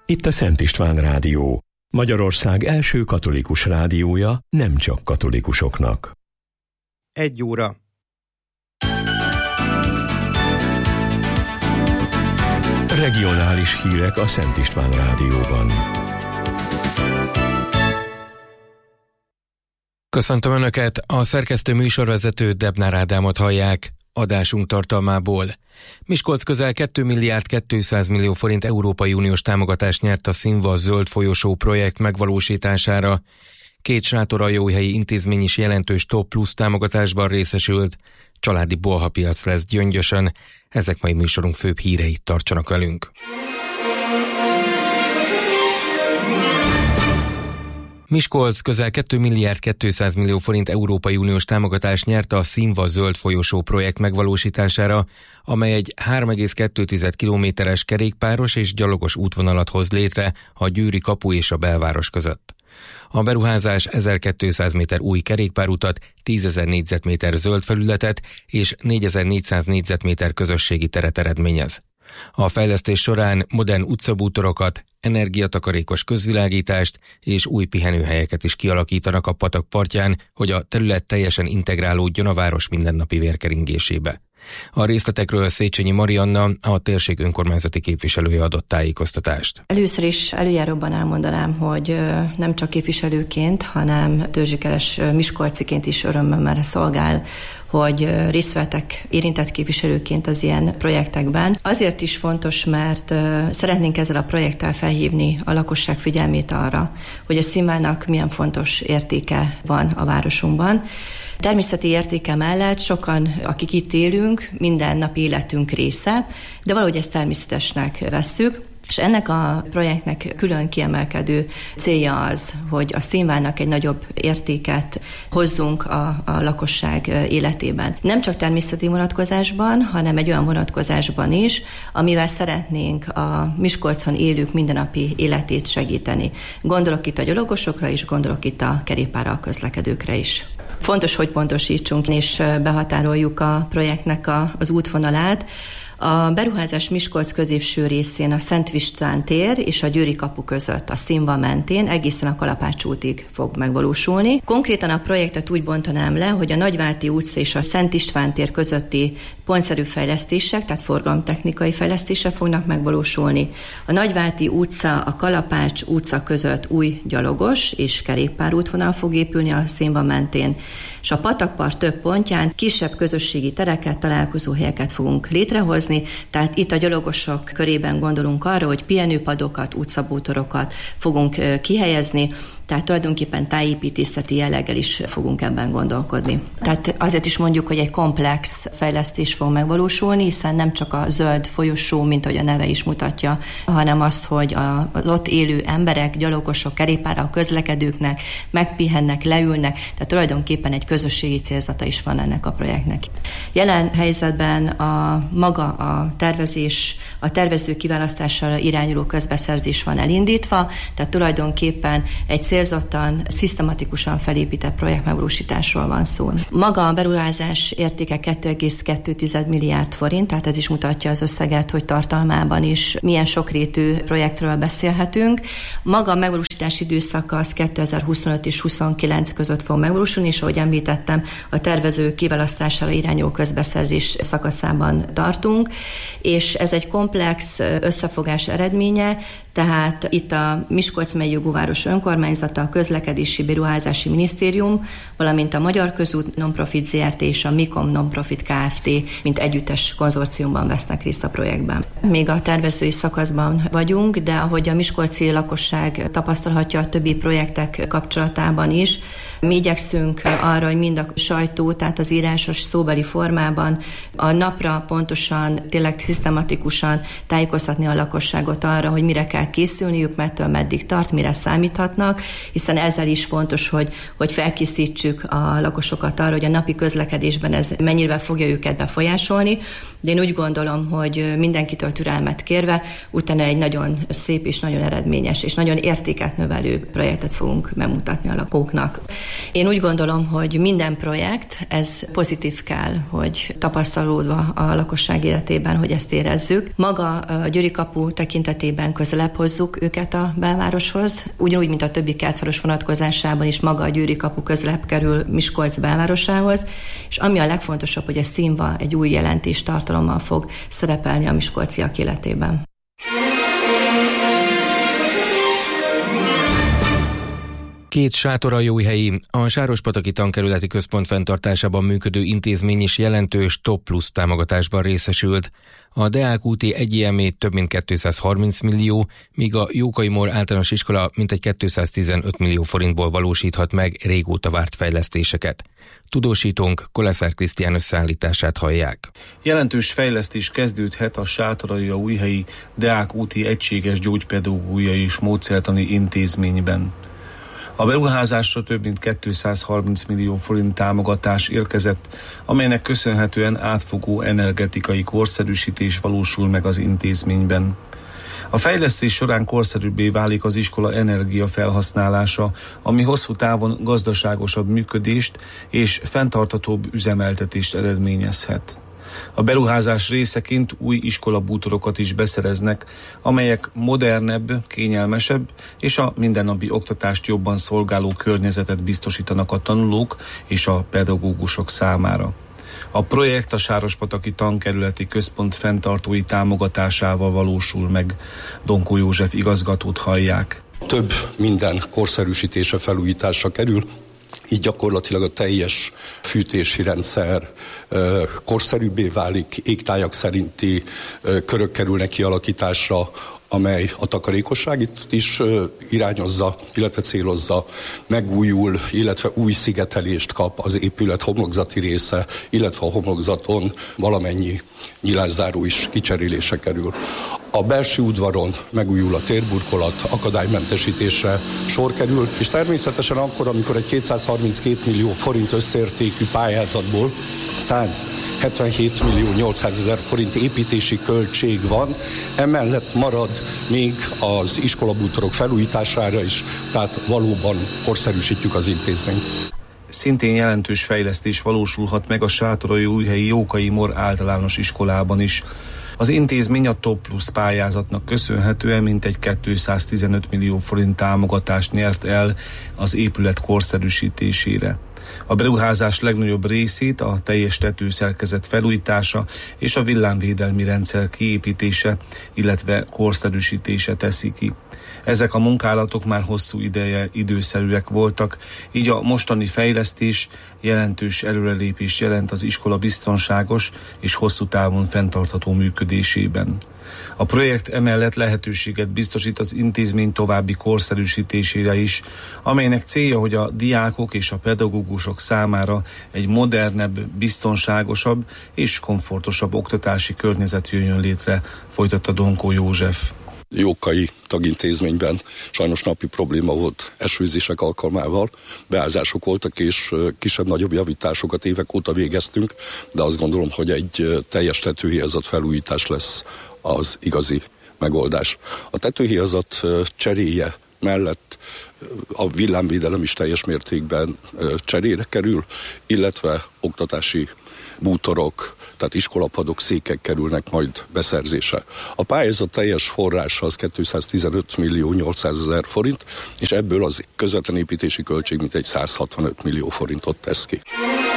Itt a Szent István Rádió, Magyarország első katolikus rádiója nem csak katolikusoknak. 1 óra. Regionális hírek a Szent István Rádióban. Köszöntöm Önöket, a szerkesztő műsorvezető Debnár Ádámot hallják. Adásunk tartalmából. Miskolc közel 2 milliárd 200 millió forint Európai Uniós támogatást nyert a Színva zöld folyosó projekt megvalósítására. 2 sátoraljóhelyi intézmény is jelentős Top Plus támogatásban részesült. Családi bolhapiac lesz Gyöngyösön. Ezek mai műsorunk főbb híreit, tartsanak velünk. Miskolc közel 2 milliárd 200 millió forint Európai Uniós támogatást nyert a Színva zöld folyosó projekt megvalósítására, amely egy 3,2 kilométeres kerékpáros és gyalogos útvonalat hoz létre a Győri kapu és a belváros között. A beruházás 1200 méter új kerékpárutat, 10 000 négyzetméter zöld felületet és 4400 négyzetméter közösségi teret eredményez. A fejlesztés során modern utcabútorokat, energiatakarékos közvilágítást és új pihenőhelyeket is kialakítanak a patak partján, hogy a terület teljesen integrálódjon a város mindennapi vérkeringésébe. A részletekről Széchenyi Marianna, a térség önkormányzati képviselője adott tájékoztatást. Először is előjáróban elmondanám, hogy nem csak képviselőként, hanem törzsikeres miskolciként is örömmel szolgál, hogy részt vettek érintett képviselőként az ilyen projektekben. Azért is fontos, mert szeretnénk ezzel a projekttel felhívni a lakosság figyelmét arra, hogy a Színvának milyen fontos értéke van a városunkban. Természeti értéke mellett sokan, akik itt élünk, mindennapi életünk része, de valahogy ezt természetesnek vesszük. És ennek a projektnek külön kiemelkedő célja az, hogy a Színvának egy nagyobb értéket hozzunk a lakosság életében. Nem csak természeti vonatkozásban, hanem egy olyan vonatkozásban is, amivel szeretnénk a Miskolcon élők mindennapi életét segíteni. Gondolok itt a gyalogosokra is, gondolok itt a kerékpárral közlekedőkre is. Fontos, hogy pontosítsunk és behatároljuk a projektnek az útvonalát. A beruházás Miskolc középső részén a Szent István tér és a Győri kapu között a Színva mentén egészen a Kalapács útig fog megvalósulni. Konkrétan a projektet úgy bontanám le, hogy a Nagyvárti utca és a Szent István tér közötti pontszerű fejlesztések, tehát forgalomtechnikai fejlesztések fognak megvalósulni. A Nagyvárti utca, a Kalapács utca között új gyalogos és kerékpárútvonal fog épülni a Színva mentén, és a patakpart több pontján kisebb közösségi tereket, találkozóhelyeket fogunk létrehozni, tehát itt a gyalogosok körében gondolunk arra, hogy pihenőpadokat, utcabútorokat fogunk kihelyezni, tehát tulajdonképpen tájépítészeti jelleggel is fogunk ebben gondolkodni. Tehát azért is mondjuk, hogy egy komplex fejlesztés fog megvalósulni, hiszen nem csak a zöld folyosó, mint ahogy a neve is mutatja, hanem azt, hogy az ott élő emberek, gyalogosok, kerékpárral közlekedőknek megpihennek, leülnek, tehát tulajdonképpen egy közösségi célzata is van ennek a projektnek. Jelen helyzetben a tervezés, a tervező kiválasztására irányuló közbeszerzés van elindítva, tehát tulajdonképpen egy célzottan, szisztematikusan felépített projekt megvalósításról van szó. Maga a beruházás értéke 2,2 milliárd forint, tehát ez is mutatja az összeget, hogy tartalmában is milyen sokrétű projektről beszélhetünk. Maga a megvalósítási időszaka az 2025 és 2029 között fog megvalósulni, és ahogy említettem, a tervező kiválasztására irányuló közbeszerzés szakaszában tartunk, és ez egy komplex összefogás eredménye, tehát itt a Miskolc megyei jogúváros önkormányzata, a Közlekedési Beruházási Minisztérium, valamint a Magyar Közút Nonprofit Zrt. És a Mikom Nonprofit Kft. Mint együttes konzorciumban vesznek részt a projektben. Még a tervezői szakaszban vagyunk, de ahogy a miskolci lakosság tapasztalhatja a többi projektek kapcsolatában is, mi igyekszünk arra, hogy mind a sajtó, tehát az írásos szóbeli formában a napra pontosan, tényleg szisztematikusan tájékoztatni a lakosságot arra, hogy mire kell készülniük, mettől meddig tart, mire számíthatnak, hiszen ezzel is fontos, hogy felkészítsük a lakosokat arra, hogy a napi közlekedésben ez mennyire fogja őket befolyásolni. De én úgy gondolom, hogy mindenkitől türelmet kérve, utána egy nagyon szép és nagyon eredményes és nagyon értéket növelő projektet fogunk bemutatni a lakóknak. Én úgy gondolom, hogy minden projekt, ez pozitív kell, hogy tapasztalódva a lakosság életében, hogy ezt érezzük. Maga a Győri kapu tekintetében közelebb hozzuk őket a belvároshoz, ugyanúgy, mint a többi kertváros vonatkozásában is maga a Győri kapu közelebb kerül Miskolc belvárosához, és ami a legfontosabb, hogy a színva egy új jelentéstartalommal fog szerepelni a miskolciak életében. Két Sátoraljóhelyi, a Sárospataki Tankerületi Központ fenntartásában működő intézmény is jelentős TOP plusz támogatásban részesült. A Deák úti 1 több mint 230 millió, míg a Jókai Mór általános iskola mintegy 215 millió forintból valósíthat meg régóta várt fejlesztéseket. Tudósítónk Koleszár Krisztián összeállítását hallják. Jelentős fejlesztés kezdődhet a Sátoraljaújhelyi Deák úti egységes gyógypedagógiai és módszertani intézményben. A beruházásra több mint 230 millió forint támogatás érkezett, amelynek köszönhetően átfogó energetikai korszerűsítés valósul meg az intézményben. A fejlesztés során korszerűbbé válik az iskola energiafelhasználása, ami hosszú távon gazdaságosabb működést és fenntarthatóbb üzemeltetést eredményezhet. A beruházás részeként új iskolabútorokat is beszereznek, amelyek modernebb, kényelmesebb és a mindennapi oktatást jobban szolgáló környezetet biztosítanak a tanulók és a pedagógusok számára. A projekt a Sárospataki Tankerületi Központ fenntartói támogatásával valósul meg. Donkó József igazgatót hallják. Több minden korszerűsítése, felújításra kerül, így gyakorlatilag a teljes fűtési rendszer korszerűbbé válik, égtájak szerinti körök kerülnek kialakításra, amely a takarékosságit is irányozza, illetve célozza, megújul, illetve új szigetelést kap az épület homlokzati része, illetve a homlokzaton valamennyi nyilászáró is kicserélése kerül. A belső udvaron megújul a térburkolat, akadálymentesítésre sor kerül, és természetesen akkor, amikor egy 232 millió forint összértékű pályázatból 177 millió 800 ezer forint építési költség van, emellett marad még az iskolabútorok felújítására is, tehát valóban korszerűsítjük az intézményt. Szintén jelentős fejlesztés valósulhat meg a Sátoraljaújhelyi Jókai Mór általános iskolában is. Az intézmény a TOP plusz pályázatnak köszönhetően mintegy 215 millió forint támogatást nyert el az épület korszerűsítésére. A beruházás legnagyobb részét a teljes tetőszerkezet felújítása és a villámvédelmi rendszer kiépítése, illetve korszerűsítése teszi ki. Ezek a munkálatok már hosszú ideje időszerűek voltak, így a mostani fejlesztés jelentős előrelépést jelent az iskola biztonságos és hosszú távon fenntartható működésében. A projekt emellett lehetőséget biztosít az intézmény további korszerűsítésére is, amelynek célja, hogy a diákok és a pedagógusok számára egy modernebb, biztonságosabb és komfortosabb oktatási környezet jöjjön létre, folytatta Donkó József. Jókai tagintézményben sajnos napi probléma volt esőzések alkalmával, beázások voltak és kisebb-nagyobb javításokat évek óta végeztünk, de azt gondolom, hogy egy teljes tetőhíjazat felújítás lesz az igazi megoldás. A tetőhíjazat cseréje mellett a villámvédelem is teljes mértékben cserére kerül, illetve oktatási bútorok, tehát iskolapadok, székek kerülnek majd beszerzésre. A pályázat teljes forrása az 215 millió 800 ezer forint, és ebből az közvetlen építési költség mintegy 165 millió forintot tesz ki.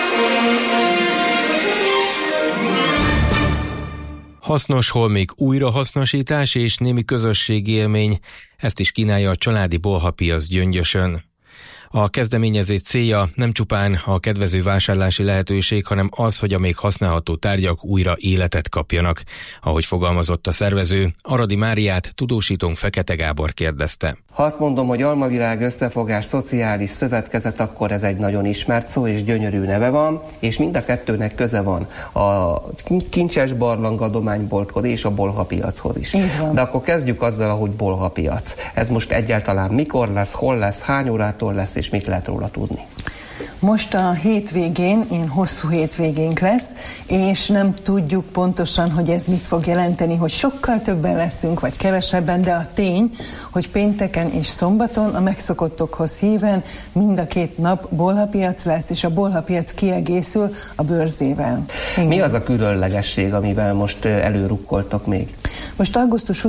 Hasznos holmik újrahasznosítás és némi közösségi élmény, ezt is kínálja a családi bolhapiac Gyöngyösön. A kezdeményezés célja nem csupán a kedvező vásárlási lehetőség, hanem az, hogy a még használható tárgyak újra életet kapjanak. Ahogy fogalmazott a szervező, Aradi Máriát tudósítónk Fekete Gábor kérdezte. Ha azt mondom, hogy Almavilág Összefogás Szociális Szövetkezet, akkor ez egy nagyon ismert szó, és gyönyörű neve van, és mind a kettőnek köze van a Kincses Barlang adománybolthoz és a bolhapiachoz is. De akkor kezdjük azzal, hogy bolhapiac. Ez most egyáltalán mikor lesz, hol lesz, hány órától lesz, és mit lehet róla tudni? Most a hétvégén, ilyen hosszú hétvégénk lesz, és nem tudjuk pontosan, hogy ez mit fog jelenteni, hogy sokkal többen leszünk, vagy kevesebben, de a tény, hogy pénteken és szombaton a megszokottokhoz híven mind a két nap bolhapiac lesz, és a bolhapiac kiegészül a bőrzével. Mi az a különlegesség, amivel most előrukkoltok még? Most augusztus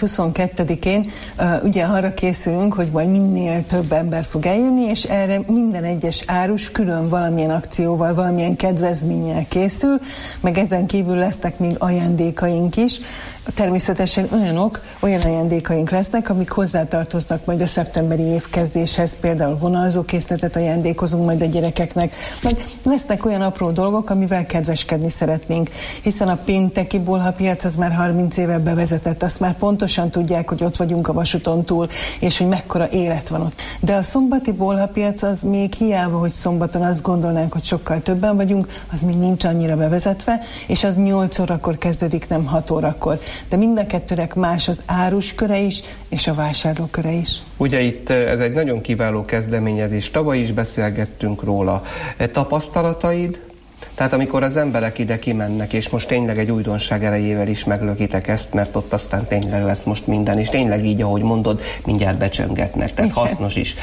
21-22-én ugye arra készülünk, hogy majd minél több ember fog eljönni, és erre minden egyes árus külön valamilyen akcióval, valamilyen kedvezménnyel készül, meg ezen kívül lesznek még ajándékaink is. Természetesen olyan ajándékaink lesznek, amik hozzátartoznak majd a szeptemberi évkezdéshez, például vonalzókészletet ajándékozunk majd a gyerekeknek, meg lesznek olyan apró dolgok, amivel kedveskedni szeretnénk, hiszen a pénteki bolhapiac az már 30 éve bevezetett, azt már pontosan tudják, hogy ott vagyunk a vasúton túl, és hogy mekkora élet van ott. De a szombati bolhapiac az még hiába, hogy szombaton azt gondolnánk, hogy sokkal többen vagyunk, az még nincs annyira bevezetve, és az 8 órakor kezdődik, nem 6 órakor. De mind a kettőnek más az árusköre is, és a vásárlóköre is. Ugye itt ez egy nagyon kiváló kezdeményezés, tavaly is beszélgettünk róla. Tapasztalataid? Tehát amikor az emberek ide kimennek, és most tényleg egy újdonság erejével is meglökitek ezt, mert ott aztán tényleg lesz most minden, és tényleg így, ahogy mondod, mindjárt becsöngetnek, tehát hasznos is.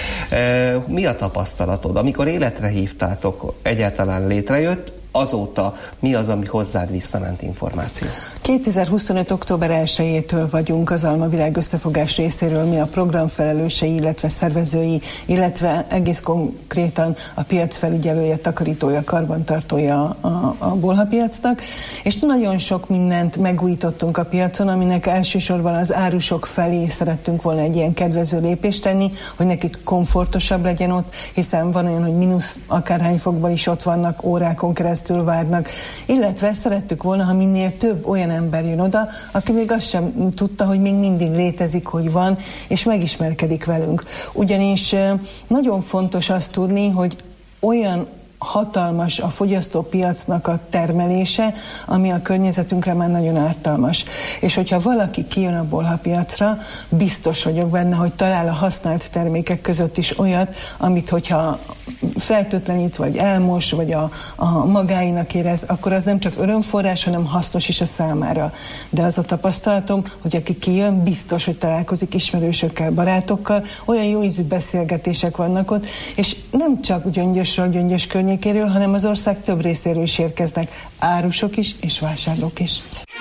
Mi a tapasztalatod? Amikor életre hívtátok, egyáltalán létrejött, azóta mi az, ami hozzád visszament információ? 2025. október 1-től vagyunk az Almavirág összefogás részéről, mi a programfelelősei, illetve szervezői, illetve egész konkrétan a piacfelügyelője, takarítója, karbantartója a bolhapiacnak, és nagyon sok mindent megújítottunk a piacon, aminek elsősorban az árusok felé szerettünk volna egy ilyen kedvező lépést tenni, hogy nekik komfortosabb legyen ott, hiszen van olyan, hogy mínusz akárhány fokban is ott vannak, órákon keresztül várnak, illetve szerettük volna, ha minél több olyan ember jön oda, aki még azt sem tudta, hogy még mindig létezik, hogy van, és megismerkedik velünk. Ugyanis nagyon fontos azt tudni, hogy olyan hatalmas a fogyasztópiacnak a termelése, ami a környezetünkre már nagyon ártalmas. És hogyha valaki kijön a bolhapiacra, biztos vagyok benne, hogy talál a használt termékek között is olyat, amit hogyha feltöltlenít, vagy elmos, vagy a magáinak érez, akkor az nem csak örömforrás, hanem hasznos is a számára. De az a tapasztalatom, hogy aki kijön, biztos, hogy találkozik ismerősökkel, barátokkal, olyan jó ízű beszélgetések vannak ott, és nem csak Gyöngyösről, Gyöngyös környékéről, hanem az ország több részéről is érkeznek árusok is, és vásárlók is.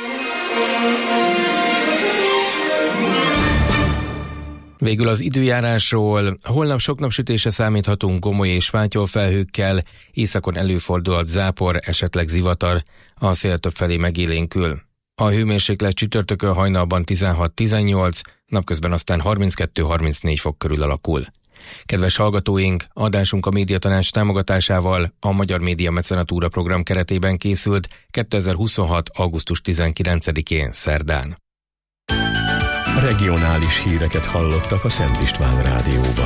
Végül az időjárásról. Holnap sok napsütésre számíthatunk gomoly és fátyolfelhőkkel, északon előfordulhat zápor, esetleg zivatar, a szél többfelé megélénkül. A hőmérséklet csütörtökön hajnalban 16-18, napközben aztán 32-34 fok körül alakul. Kedves hallgatóink, adásunk a Médiatanács támogatásával a Magyar Média Mecenatúra program keretében készült 2026. augusztus 19-én szerdán. Regionális híreket hallottak a Szent István Rádióban.